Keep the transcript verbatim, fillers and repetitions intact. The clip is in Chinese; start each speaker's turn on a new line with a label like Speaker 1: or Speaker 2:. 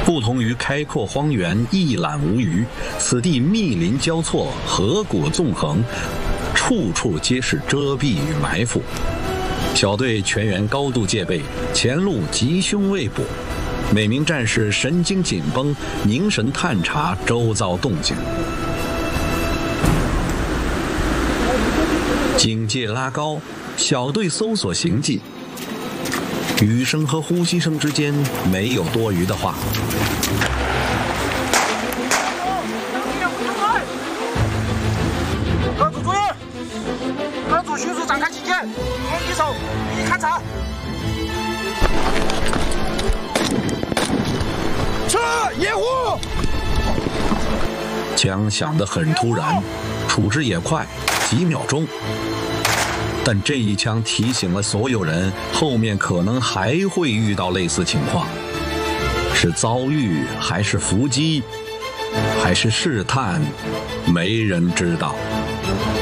Speaker 1: 不同于开阔荒原一览无余，此地密林交错，河谷纵横，处处皆是遮蔽与埋伏。小队全员高度戒备，前路吉凶未卜。每名战士神经紧绷，凝神探查周遭动静。警戒拉高，小队搜索行迹。语声和呼吸声之间没有多余的话。
Speaker 2: 各组注意，各组迅速展开警戒，攻击手已勘察。
Speaker 3: 撤！掩护！
Speaker 1: 枪响得很突然，处置也快，几秒钟。但这一枪提醒了所有人，后面可能还会遇到类似情况。是遭遇，还是伏击，还是试探，没人知道。